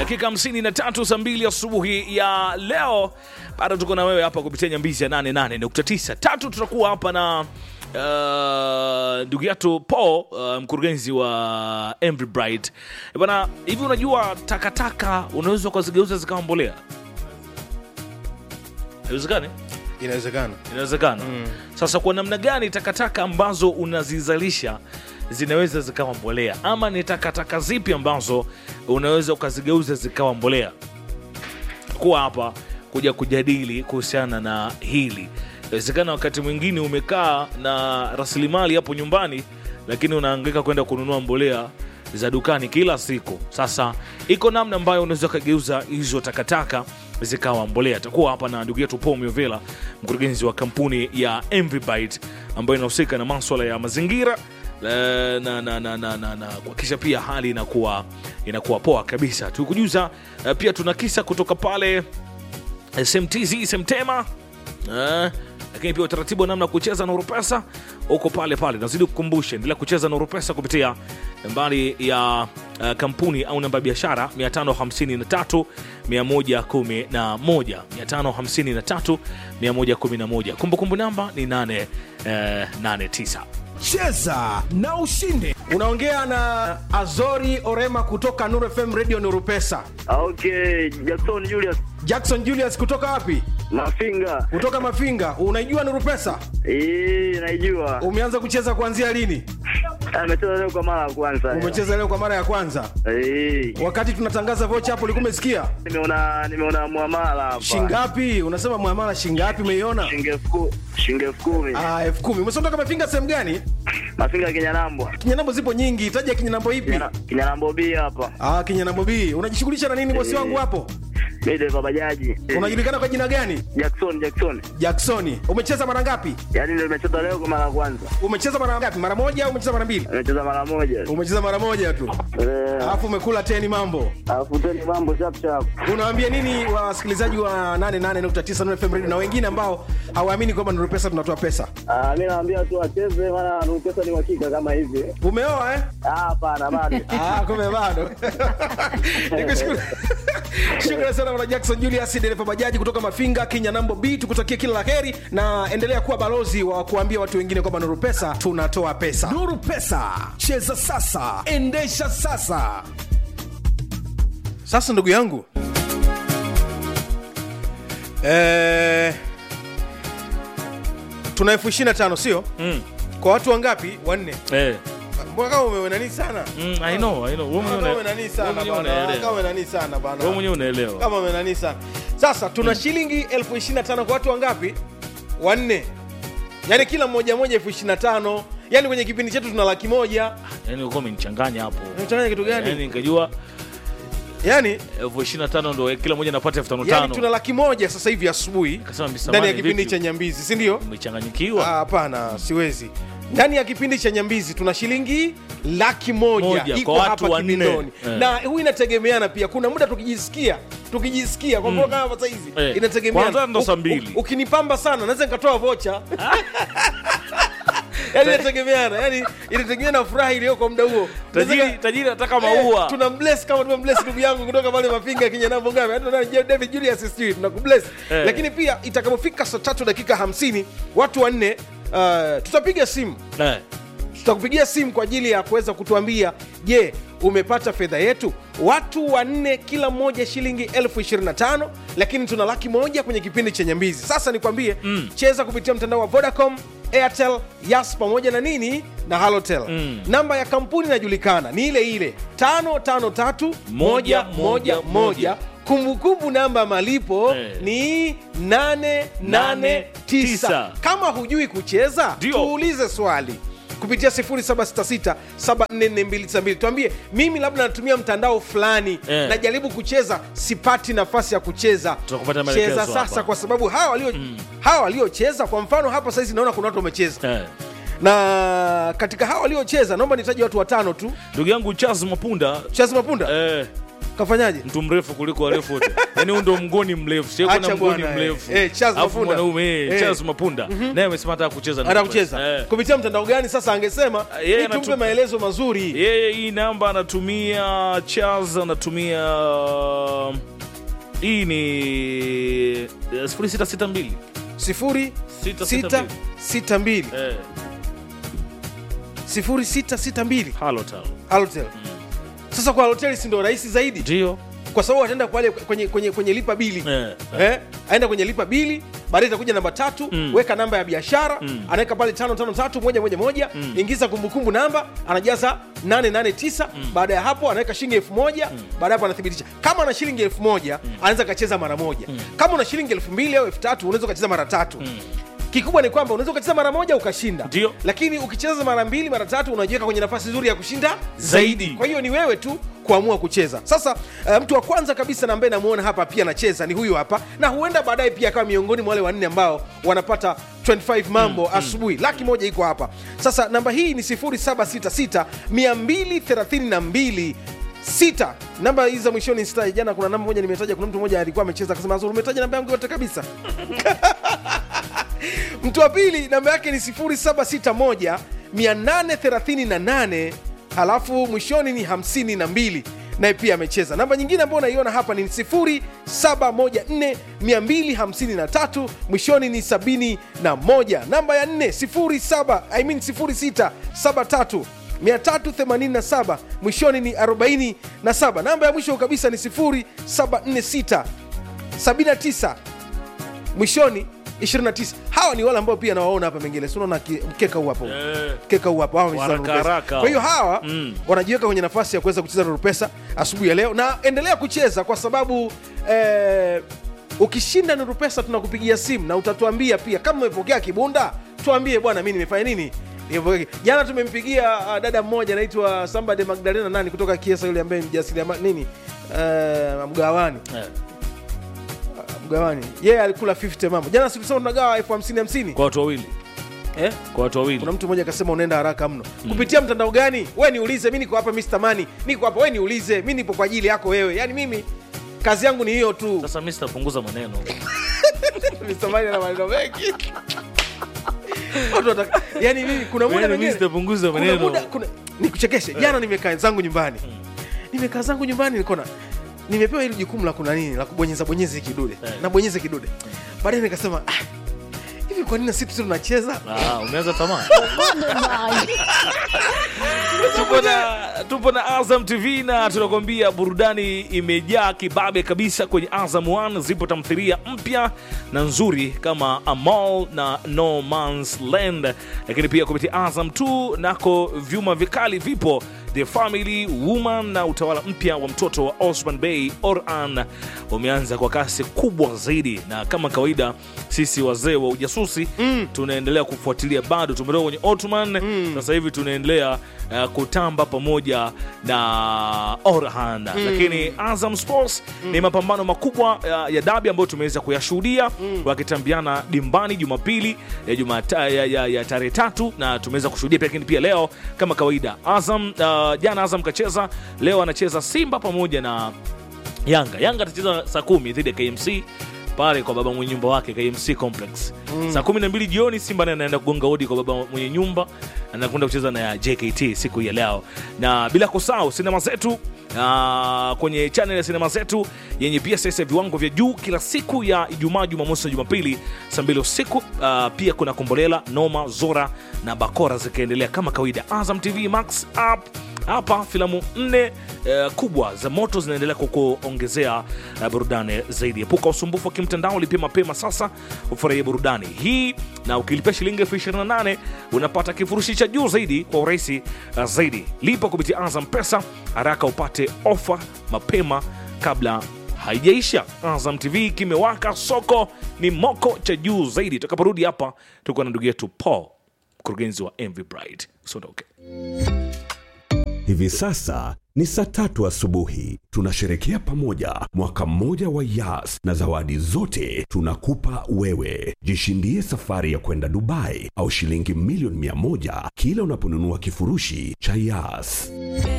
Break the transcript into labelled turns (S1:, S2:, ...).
S1: Dakika 53 saa 2 asubuhi ya leo. Bado tuko na wewe hapa kupitia Nyambizi ya 88.9. Tatu tutakuwa hapa na ndugu yetu Paul, mkurugenzi wa Ember Bright. Bwana, hivi unajua takataka unaweza kuzigeuza zikawa mbolea? Haiwezekani? Inawezekana. Sasa kwa namna gani takataka ambazo unazizalisha zinaweza zikawa mbolea, ama ni takataka zipi ambazo unaweza ukazigeuza zikawa mbolea? Kuwa hapa kuja kujadili kuhusiana na hili. Inawezekana wakati mwingine umekaa na rasilimali hapo nyumbani, lakini unahangaika kwenda kununua mbolea za dukani kila siku. Sasa iko namna ambayo unaweza kugeuza hizo takataka zikawa mbolea. Takuwa hapa na ndugu yetu Paul Miovela, mkurugenzi wa kampuni ya Ember Bright ambayo inahusika na masuala ya mazingira na kuhakikisha pia hali inakuwa poa kabisa. Tukujuza pia tuna kisa kutoka pale SMTZ Semtema, lakini pia utaratibu wa namna kucheza na Urupesa uko pale. Nazidi kukumbusha, endelea kucheza na Urupesa kupitia nambari ya kampuni au namba ya biashara 553 111 553 111. Kumbukumbu namba ni 889.
S2: Cheza na ushinde. Unaongea na Azori Orema kutoka Nuru FM Radio Nuru Pesa.
S3: Okay, Jackson Julius kutoka wapi? Mafinga.
S2: Kutoka Mafinga. Unaijua Nuru Pesa?
S3: Naijua.
S2: Umeanza kucheza kuanzia lini?
S3: Nimecheza leo kwa mara ya kwanza.
S2: Umecheza leo kwa mara ya kwanza? Wakati tunatangaza vocha hapo ulikuwa umesikia?
S3: Nimeona muamala hapa.
S2: Shingapi? Unasema muamala shingapi umeiona?
S3: Shilingi 10,000.
S2: 10,000. Umesondoka Mafinga sehemu gani?
S3: Mafinga Kinyanambo.
S2: Kinyanambo zipo nyingi. Taja Kinyanambo ipi?
S3: Kinyanambo B hapa.
S2: Kinyanambo B. Unajishughulisha na nini bosi wangu hapo?
S3: Mimi ndio bajaji.
S2: Unajulikana kwa jina gani? Jackson. Umecheza mara ngapi?
S3: Yaani ndio nimecheza leo kwa mara ya kwanza.
S2: Umecheza mara ngapi? Mara moja au umecheza mara mbili?
S3: Nimecheza mara moja.
S2: Umecheza mara moja tu. Alafu umekula 10 mambo.
S3: Sharp.
S2: Unawaambia nini wasikilizaji wa 88.9 Nuru FM Radio na wengine ambao hawaamini kwamba Nuru Pesa tunatoa pesa?
S3: Mimi naambia tu wacheze, maana Nuru Pesa ni uhakika kama hivi.
S2: Umeoa eh?
S3: Hapana bado.
S2: Kumbe bado. Nikushukuru. Shukrani sana bwana Jackson Julius, dereva bajaji kutoka Mafinga Kinyanambo B. Tukutakie kila laheri na endelea kuwa balozi wa kuambia watu wengine kwamba Nuru Pesa tunatoa pesa. Nuru Pesa, cheza sasa, endesha sasa. Sasa ndugu yangu, tuna 25,000 sio? Kwa watu wangapi? 4. Mbona kama umeonani sana?
S1: I know. Wewe
S2: umeonani sana bana. Kama umeonani sana bana.
S1: Wewe mwenyewe unaelewa.
S2: Kama umeonani sana. Sasa tuna shilingi 25,000 kwa watu wangapi? 4. Yaani kila mmoja 25,000. Yaani kwenye kipindi chetu tuna 100,000.
S1: Yaani uko umenichanganya hapo.
S2: Unachanganya kitu gani?
S1: Yaani nikajua
S2: yaani
S1: 25,000 ndo kila mmoja anapata 5,500.
S2: Yaani tuna 100,000 sasa hivi asubuhi ndani ya kipindi cha Nyambizi, si ndio?
S1: Umechanganyikiwa?
S2: Hapana, siwezi. Ndani ya kipindi cha Nyambizi tuna shilingi 100,000 iko hapa kibindoni. Na huu inategemeana pia. Kuna muda tukijisikia kwa mfano kama sasa hizi inategemeana.
S1: Kwanza ndo saa 2.
S2: Ukinipamba sana naweza nikatoa vocha. Yaani inategemeana. Yaani inategemeana furaha ile kwa muda huo.
S1: Tajiri nataka maua.
S2: Tunambless kama tumembless ndugu yangu kutoka pale Mafinga Kinyanambo ngapi? Hata David Julius sisi tunakubless. Lakini pia itakapofika saa 3 dakika 50 watu 4 tutapiga simu. Tutakupigia simu kwa ajili ya kuweza kutuambia, je, umepata fedha yetu? Watu 4 kila mmoja shilingi 25,000, lakini tuna 100,000 kwenye kipindi cha Nyambizi. Sasa nikwambie, cheza kupitia mtandao wa Vodacom, Airtel, Yas pamoja na nini na Halotel. Namba ya kampuni inajulikana, ni ile 553111. Kumbukumbu namba malipo ni 889. Kama hujui kucheza, tuulize swali kupitia 0766744292. Tuambie, mimi labda natumia mtandao fulani, najaribu kucheza, sipati nafasi ya kucheza. Cheza sasa hapa, kwa sababu hawa waliocheza, kwa mfano hapa sasa hizi naona kuna watu wamecheza. Na katika hawa waliocheza naomba nitaje watu 5 tu.
S1: Ndugu yangu Charles Mapunda.
S2: Kafanyaje?
S1: Mtu mrefu kuliko warefu wote. Yaani huyo ndo mngoni mrefu. Sio kuna mngoni mrefu.
S2: Charles Mapunda.
S1: Charles Mapunda. Naye amesema anataka kucheza
S2: na kucheza. Kupitia mtandao gani sasa angesema ili tumpe maelezo mazuri.
S1: Yeye hii namba anatumia Charles anatumia hii ni 0662
S2: 0662 0662 Halotel. Sasa kwa Halotel si ndio rahisi zaidi?
S1: Ndio.
S2: Kwa sababu ataenda kwenye lipa bili. Aenda kwenye lipa bili, baadaye itakuja namba 3, weka namba ya biashara, anaweka pale 553111, ingiza kumbukumbu namba, anajaza 889, baada ya hapo anaweka shilingi 1000, baada hapo anathibitisha. Kama ana shilingi 1000, anaweza kacheza mara moja. Kama una shilingi 2000 au 3000, unaweza kacheza mara 3. Kikubwa ni kwamba unaweza ukacheza mara moja ukashinda.
S1: Dio.
S2: Lakini ukicheza mara 2, mara 3 unajiweka kwenye nafasi nzuri ya kushinda zaidi. Kwa hiyo ni wewe tu kuamua kucheza. Sasa mtu wa kwanza kabisa na ambaye namuona hapa pia anacheza ni huyu hapa, na huenda baadaye pia akawa miongoni mwa wale wanne ambao wanapata 25 mambo asubuhi. Laki moja iko hapa. Sasa namba hii ni 0766 232 6. Namba hizi za mwishoni sita. Jana kuna namba moja nimetaja, kuna mtu mmoja alikuwa amecheza akasema Azuri umetaja namba yangu yote kabisa. Mtu wa pili namba yake ni 0761 838 halafu mwishoni ni 52, naye pia amecheza. Namba nyingine ambayo unaiona hapa ni 0714 253 mwishoni ni 71. Namba ya 4 0673 387 mwishoni ni 47. Namba ya mwisho kabisa ni 0746 79 mwishoni 29. Hawa ni wale ambao pia nawaona hapa Mengele. Si unaona mkeka huu hapo. Mkeka huu hapo. Kwa hiyo hawa wanajiweka kwenye nafasi ya kuweza kucheza Nurupesa asubuhi ya leo, na endelea kucheza kwa sababu ukishinda Nurupesa tunakupigia simu na utatuambia pia kama umepokea kibunda, tuambie bwana mimi nimefanya nini. Jana tumempigia dada mmoja anaitwa Somebody Magdalena nani kutoka Kiesa, yule ambaye mjasiriamali nini mgawani. Mgawani. Yeye alikula 50 mambo. Jana tulisema tunagawa 50-50
S1: kwa watu wawili. Kwa watu wawili.
S2: Kuna mtu mmoja akasema unaenda haraka mno. Kupitia mtandao gani? Wewe niulize, mimi niko hapa Mr. Money. Niko hapa, wewe niulize, mimi nipo kwa ajili yako wewe. Yaani mimi kazi yangu ni hiyo tu.
S1: Sasa Mr. punguza maneno.
S2: Mr. Money ana maneno mengi. Yaani mimi kuna muda mwingine
S1: Mr. punguza maneno.
S2: Nikuchekeshe. Jana nimekaa zangu nyumbani. Nimekaa zangu nyumbani nikona nimepewa hili jukumu la kuna nini la kubonyeza kidude. Na bonyeza kidude. Baadaye nikasema hivi kwa nini sisi tunacheza?
S1: Umeanza tamaa. Tupo na Azam TV na tunakwambia burudani imejaa kibabe kabisa kwenye Azam 1. Zipo tamthilia mpya na nzuri kama Amal na No Man's Land, lakini pia kupitia Azam 2 nako vyuma vikali vipo, The Family Woman na utawala mpya wa mtoto wa Osman Bey Orhan umeanza kwa kasi kubwa zaidi, na kama kawaida sisi wazee wa ujasusi tunaendelea kufuatilia. Bado tumetoka kwenye Ottoman, sasa hivi tunaendelea kutamba pamoja na Orhan. Lakini Azam Sports ni mapambano makubwa ya dabi ambayo tumeweza kuyashuhudia wakitambiana dimbani Jumapili ya tarehe 3, na tumeweza kushuhudia pia. Lakini pia leo kama kawaida Azam jana Azam kacheza, leo anacheza Simba pamoja na Yanga. Yanga atacheza saa 10 dhidi ya KMC pale kwa baba mwenye nyumba wake KMC Complex. Saa 12 jioni Simba naye anaenda kugonga hodi kwa baba mwenye nyumba, anakwenda kucheza na JKT siku hii leo. Na bila kusahau sinema zetu kwenye channel ya sinema zetu yenye pia sasa viwango vya juu kila siku ya Ijumaa, Jumamosi na Jumapili saa 2 usiku. Pia kuna Kombolela, Noma, Zora na Bakora zikiendelea kama kawaida. Azam TV Max app hapa filamu 4 kubwa za moto zinaendelea kukuongezea burudani zaidi. Epuka usumbufu wa kimtandao, lipia mapema sasa ufurahie burudani hii, na ukilipia shilingi 28 unapata kifurushi cha juu zaidi kwa urahisi zaidi. Lipa kupitia Azam Pesa haraka upate ofa mapema kabla haijaisha. Azam TV kimewaka, soko ni moko cha juu zaidi. Tutakaporudi hapa tuko na ndugu yetu Paul, mkurugenzi wa MV Bright. Usiondoke.
S4: Hivi sasa ni saa 3 asubuhi. Tunasherekea pamoja mwaka mmoja wa Yas na zawadi zote tunakupa wewe. Jishindie safari ya kwenda Dubai au shilingi milioni 100 kila unaponunua kifurushi cha Yas.